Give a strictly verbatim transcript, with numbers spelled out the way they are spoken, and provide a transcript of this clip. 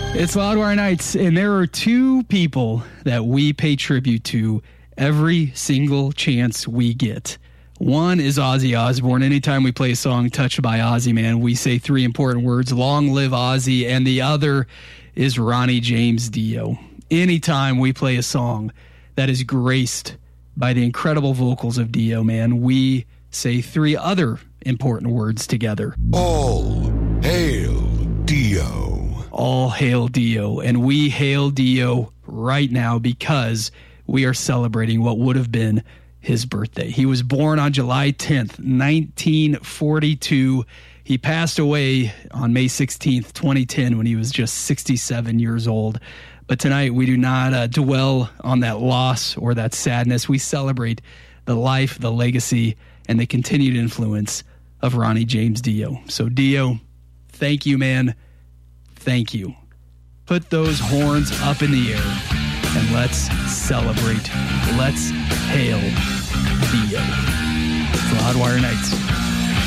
It's Loudwire Nights, and there are two people that we pay tribute to every single chance we get. One is Ozzy Osbourne. Anytime we play a song touched by Ozzy, man, we say three important words, long live Ozzy, and the other is Ronnie James Dio. Anytime we play a song that is graced by the incredible vocals of Dio, man, we say three other important words together. All hail Dio. All hail Dio, and we hail Dio right now because we are celebrating what would have been his birthday. He was born on July tenth, nineteen forty-two. He passed away on May sixteenth, twenty ten, when he was just sixty-seven years old. But tonight we do not uh, dwell on that loss or that sadness. We celebrate the life, the legacy, and the continued influence of Ronnie James Dio. So Dio, thank you, man. Thank you. Put those horns up in the air and let's celebrate. Let's hail Dio. It's Loudwire Nights.